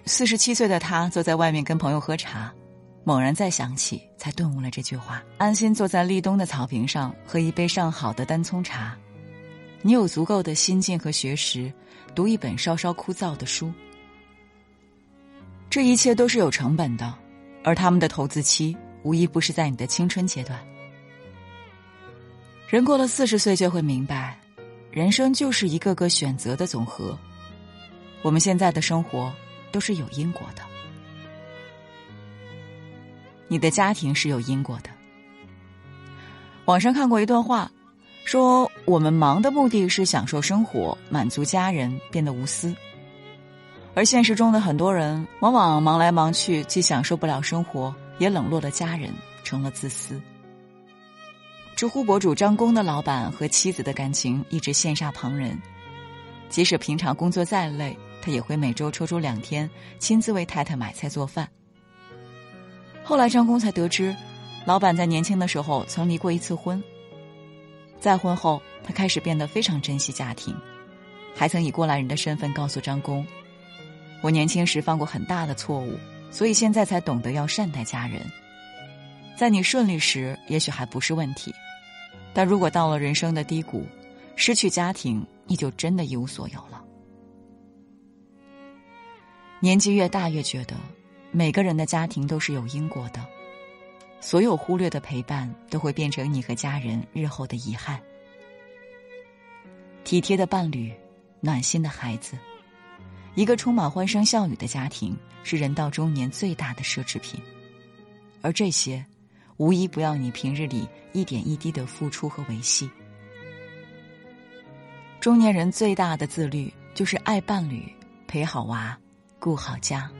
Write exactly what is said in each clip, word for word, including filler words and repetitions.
四十七岁的他坐在外面跟朋友喝茶，猛然再想起，才顿悟了这句话。安心坐在立冬的草坪上，喝一杯上好的单葱茶，你有足够的心境和学识，读一本稍稍枯燥的书。这一切都是有成本的，而他们的投资期无一不是在你的青春阶段。人过了四十岁就会明白，人生就是一个个选择的总和。我们现在的生活都是有因果的。你的家庭是有因果的。网上看过一段话，说我们忙的目的是享受生活，满足家人，变得无私。而现实中的很多人往往忙来忙去，既享受不了生活，也冷落了家人，成了自私。知乎博主张工的老板和妻子的感情一直羡煞旁人，即使平常工作再累，他也会每周抽出两天亲自为太太买菜做饭。后来张工才得知，老板在年轻的时候曾离过一次婚。再婚后，他开始变得非常珍惜家庭，还曾以过来人的身份告诉张工，我年轻时犯过很大的错误，所以现在才懂得要善待家人。在你顺利时也许还不是问题，但如果到了人生的低谷，失去家庭，你就真的一无所有了。年纪越大越觉得每个人的家庭都是有因果的，所有忽略的陪伴都会变成你和家人日后的遗憾。体贴的伴侣，暖心的孩子，一个充满欢声笑语的家庭是人到中年最大的奢侈品，而这些无一不要你平日里一点一滴的付出和维系。中年人最大的自律就是爱伴侣，陪好娃，顾好家。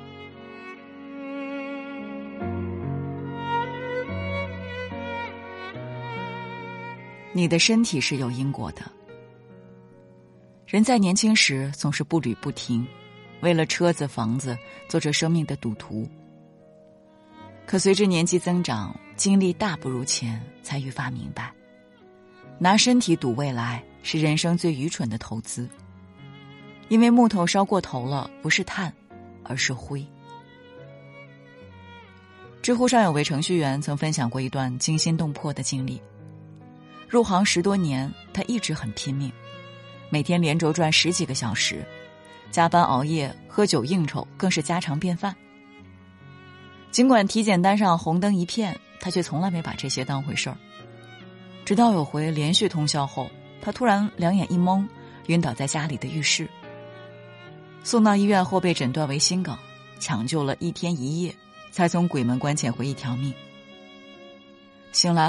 你的身体是有因果的。人在年轻时总是步履不停，为了车子房子做着生命的赌徒。可随着年纪增长，经历大不如前，才愈发明白，拿身体赌未来是人生最愚蠢的投资。因为木头烧过头了，不是炭，而是灰。知乎上有位程序员曾分享过一段惊心动魄的经历。入行十多年，他一直很拼命，每天连轴转十几个小时，加班熬夜，喝酒应酬更是家常便饭。尽管体检单上红灯一片，他却从来没把这些当回事儿。直到有回连续通宵后，他突然两眼一蒙，晕倒在家里的浴室。送到医院后被诊断为心梗，抢救了一天一夜，才从鬼门关捡回一条命。醒来